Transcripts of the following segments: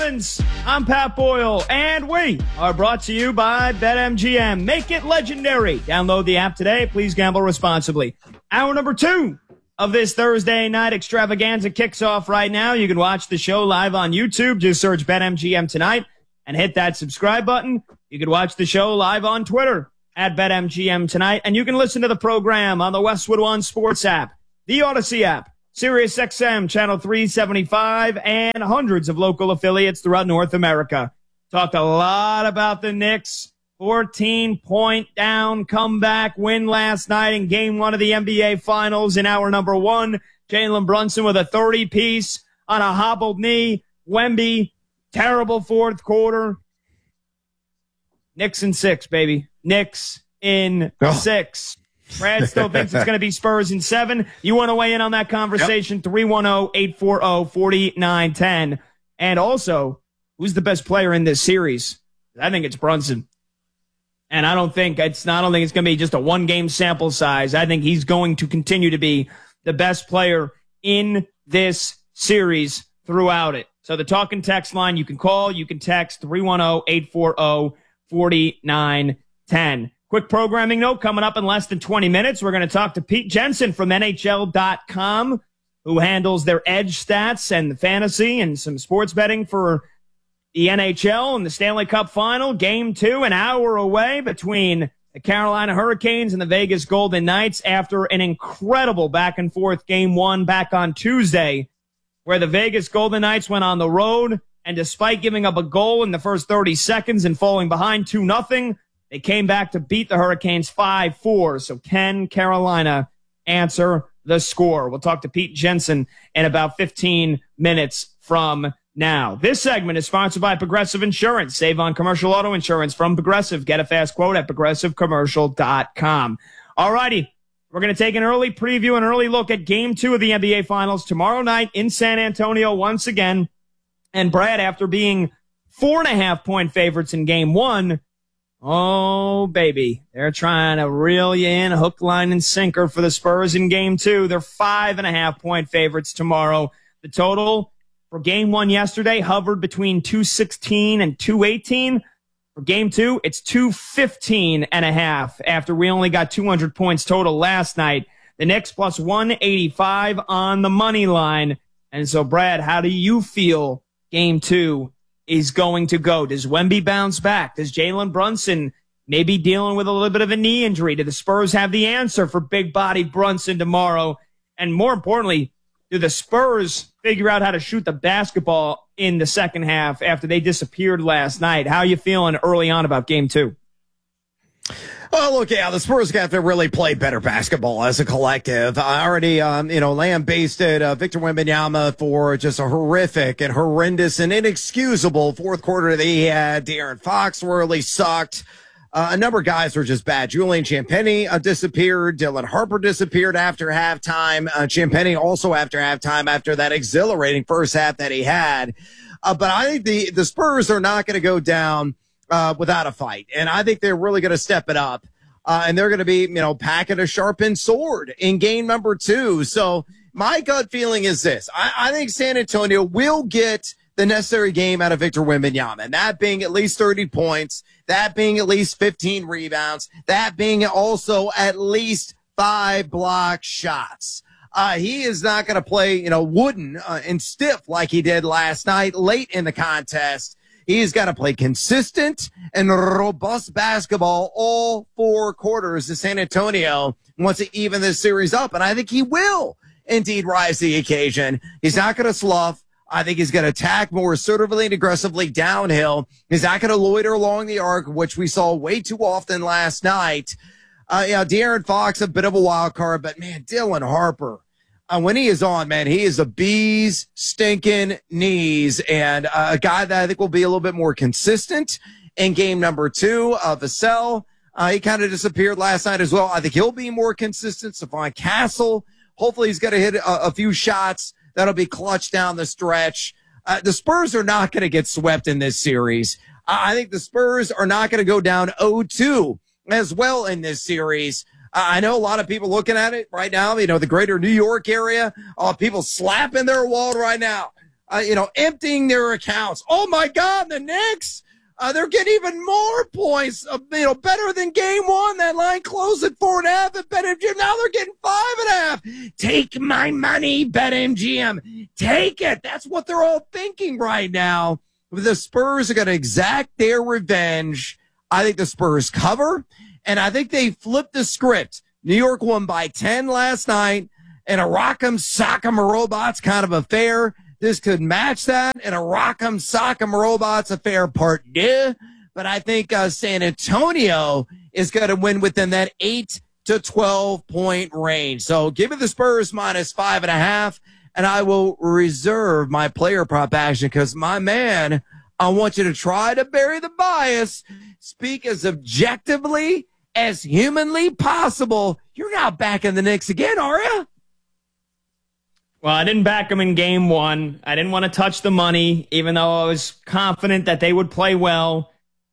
I'm Pat Boyle, and we are brought to you by BetMGM. Make it legendary. Download the app today. Please gamble responsibly. Hour number 2 of this Thursday night extravaganza kicks off right now. You can watch the show live on YouTube. Just search BetMGM tonight and hit that subscribe button. You can watch the show live on Twitter at BetMGM tonight, and you can listen to the program on the Westwood One Sports app, the Odyssey app, Sirius XM, Channel 375, and hundreds of local affiliates throughout North America. Talked a lot about the Knicks. 14-point down comeback win last night in Game 1 of the NBA Finals in hour number 1. Jalen Brunson with a 30-piece on a hobbled knee. Wemby, terrible fourth quarter. Knicks in 6, baby. Knicks in 6. Brad still thinks it's going to be Spurs in 7. You want to weigh in on that conversation? Yep. 310-840-4910. And also, who's the best player in this series? I think it's Brunson. And I don't think it's going to be just a one-game sample size. I think he's going to continue to be the best player in this series throughout it. So the talk and text line, you can call, you can text 310-840-4910. Quick programming note coming up in less than 20 minutes. We're going to talk to Pete Jensen from NHL.com, who handles their edge stats and the fantasy and some sports betting for the NHL and the Stanley Cup Final. Game 2, an hour away between the Carolina Hurricanes and the Vegas Golden Knights after an incredible back-and-forth Game 1 back on Tuesday, where the Vegas Golden Knights went on the road, and despite giving up a goal in the first 30 seconds and falling behind 2-0, they came back to beat the Hurricanes 5-4. So can Carolina answer the score? We'll talk to Pete Jensen in about 15 minutes from now. This segment is sponsored by Progressive Insurance. Save on commercial auto insurance from Progressive. Get a fast quote at progressivecommercial.com. All righty. We're going to take an early preview, an early look at Game 2 of the NBA Finals tomorrow night in San Antonio once again. And Brad, after being 4.5-point favorites in Game 1, oh, baby, they're trying to reel you in, hook, line, and sinker for the Spurs in Game 2. They're 5.5-point favorites tomorrow. The total for Game 1 yesterday hovered between 216 and 218. For Game 2, it's 215.5 after we only got 200 points total last night. The Knicks plus 185 on the money line. And so, Brad, how do you feel Game 2 is going to go? Does Wemby bounce back? Does Jalen Brunson maybe dealing with a little bit of a knee injury? Do the Spurs have the answer for big-bodied Brunson tomorrow? And more importantly, do the Spurs figure out how to shoot the basketball in the second half after they disappeared last night? How are you feeling early on about Game 2? Oh, look, yeah, the Spurs got to really play better basketball as a collective. I already, lambasted Victor Wembanyama for just a horrific and horrendous and inexcusable fourth quarter that he had. De'Aaron Fox really sucked. A number of guys were just bad. Julian Champagnie disappeared. Dylan Harper disappeared after halftime. Champagnie also after halftime after that exhilarating first half that he had. But I think the Spurs are not going to go down without a fight. And I think they're really going to step it up. And they're going to be, packing a sharpened sword in game number 2. So my gut feeling is this. I think San Antonio will get the necessary game out of Victor Wembanyama, and that being at least 30 points, that being at least 15 rebounds, that being also at least 5 block shots. He is not going to play, wooden and stiff like he did last night late in the contest. He's got to play consistent and robust basketball all 4 quarters as San Antonio wants to even this series up. And I think he will indeed rise to the occasion. He's not going to slough. I think he's going to attack more assertively and aggressively downhill. He's not going to loiter along the arc, which we saw way too often last night. De'Aaron Fox, a bit of a wild card, but man, Dylan Harper, when he is on, man, he is a bee's stinking knees, and a guy that I think will be a little bit more consistent in game number 2. Vassell, he kind of disappeared last night as well. I think he'll be more consistent. Stephon Castle, hopefully he's going to hit a few shots that'll be clutch down the stretch. The Spurs are not going to get swept in this series. I think the Spurs are not going to go down 0-2 as well in this series. I know a lot of people looking at it right now, the greater New York area, people slapping their wall right now. emptying their accounts. Oh my God, the Knicks, they're getting even more points, better than game one. That line closed at 4.5 at BetMGM. Now they're getting 5.5. Take my money, BetMGM. Take it. That's what they're all thinking right now. The Spurs are going to exact their revenge. I think the Spurs cover, and I think they flipped the script. New York won by 10 last night in a rock'em sock'em robots kind of affair. This could match that in a rock'em sock'em robots affair part two. But I think San Antonio is going to win within that 8 to 12 point range. So give me the Spurs minus 5.5, and I will reserve my player prop action because, my man, I want you to try to bury the bias, speak as objectively as humanly possible. You're not backing the Knicks again, are you? Well, I didn't back them in game one. I didn't want to touch the money, even though I was confident that they would play well.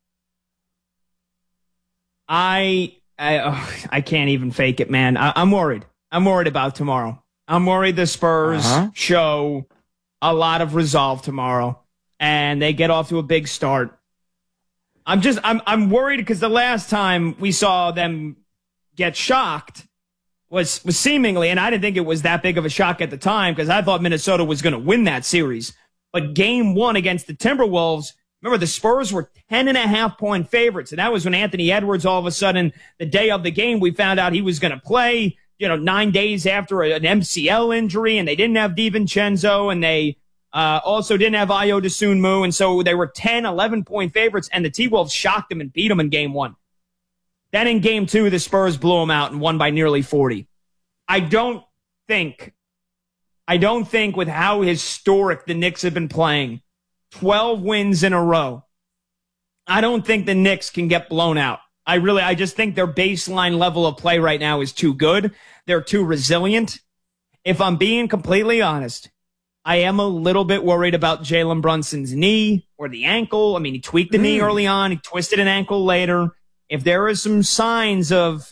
I can't even fake it, man. I'm worried. I'm worried about tomorrow. I'm worried the Spurs show a lot of resolve tomorrow, and they get off to a big start. I'm worried because the last time we saw them get shocked was seemingly, and I didn't think it was that big of a shock at the time because I thought Minnesota was going to win that series. But game one against the Timberwolves, remember the Spurs were 10.5-point favorites, and that was when Anthony Edwards, all of a sudden, the day of the game, we found out he was going to play, 9 days after an MCL injury, and they didn't have DiVincenzo, and they also didn't have Ayo Dosunmu, and so they were 10, 11-point favorites, and the T-Wolves shocked them and beat them in game one. Then in game two, the Spurs blew them out and won by nearly 40. I don't think with how historic the Knicks have been playing, 12 wins in a row, I don't think the Knicks can get blown out. I just think their baseline level of play right now is too good. They're too resilient. If I'm being completely honest, I am a little bit worried about Jalen Brunson's knee or the ankle. I mean, he tweaked the knee early on. He twisted an ankle later. If there is some signs of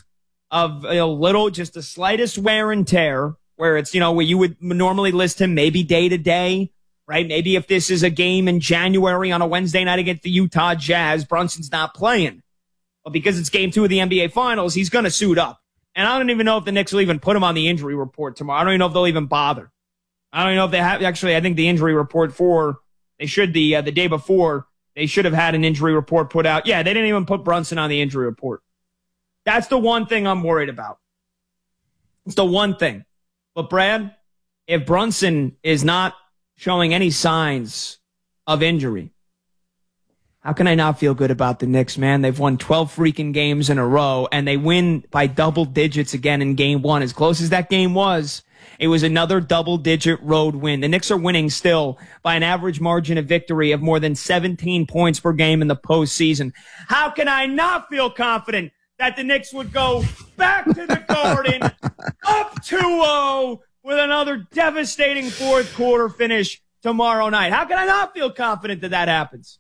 just the slightest wear and tear, where it's, where you would normally list him maybe day to day, right? Maybe if this is a game in January on a Wednesday night against the Utah Jazz, Brunson's not playing. But because it's game two of the NBA Finals, he's going to suit up. And I don't even know if the Knicks will even put him on the injury report tomorrow. I don't even know if they'll even bother. I don't even know if they have. Actually, I think the injury report they should the day before, they should have had an injury report put out. Yeah, they didn't even put Brunson on the injury report. That's the one thing I'm worried about. It's the one thing. But Brad, if Brunson is not showing any signs of injury, how can I not feel good about the Knicks, man? They've won 12 freaking games in a row, and they win by double digits again in game one. As close as that game was, it was another double-digit road win. The Knicks are winning still by an average margin of victory of more than 17 points per game in the postseason. How can I not feel confident that the Knicks would go back to the Garden, up 2-0, with another devastating fourth quarter finish tomorrow night? How can I not feel confident that that happens?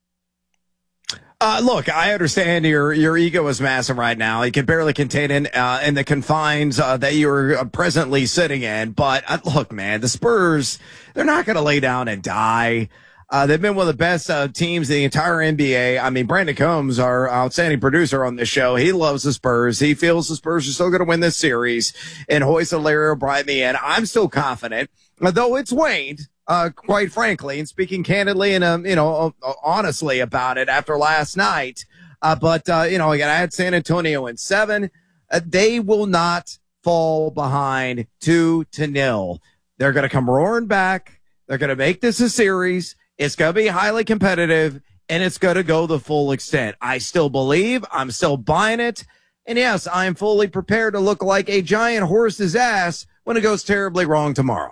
Look, I understand your ego is massive right now. You can barely contain it in the confines that you're presently sitting in. But look, man, the Spurs, they're not going to lay down and die. They've been one of the best teams in the entire NBA. I mean, Brandon Combs, our outstanding producer on this show, he loves the Spurs. He feels the Spurs are still going to win this series. And Hoist and Larry O'Brien in the end. I'm still confident, though it's waned. Quite frankly, and speaking candidly and, honestly about it after last night. Again, I had San Antonio in 7. They will not fall behind 2-0. They're going to come roaring back. They're going to make this a series. It's going to be highly competitive, and it's going to go the full extent. I still believe. I'm still buying it. And yes, I am fully prepared to look like a giant horse's ass when it goes terribly wrong tomorrow.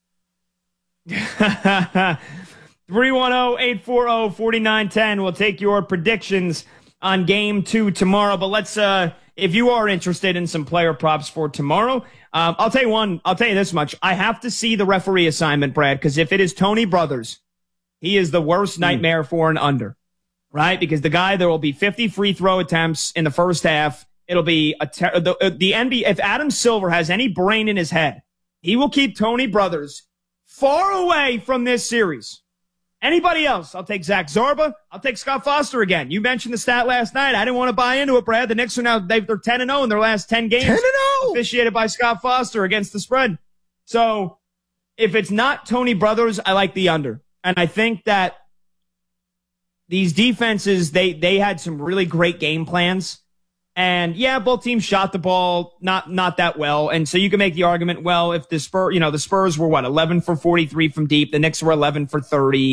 310-840-4910. We'll take your predictions on game 2 tomorrow. But let's, if you are interested in some player props for tomorrow, I'll tell you this much. I have to see the referee assignment, Brad, because if it is Tony Brothers, he is the worst nightmare for an under, right? Because the guy, there will be 50 free throw attempts in the first half. It'll be the NBA. If Adam Silver has any brain in his head, he will keep Tony Brothers far away from this series. Anybody else? I'll take Zach Zarba. I'll take Scott Foster again. You mentioned the stat last night. I didn't want to buy into it, Brad. The Knicks are now, they're 10-0 in their last 10 games. 10-0! Officiated by Scott Foster against the spread. So if it's not Tony Brothers, I like the under. And I think that these defenses, they had some really great game plans. And yeah, both teams shot the ball not that well. And so you can make the argument, well, if the Spurs were 11 for 43 from deep, the Knicks were 11 for 30.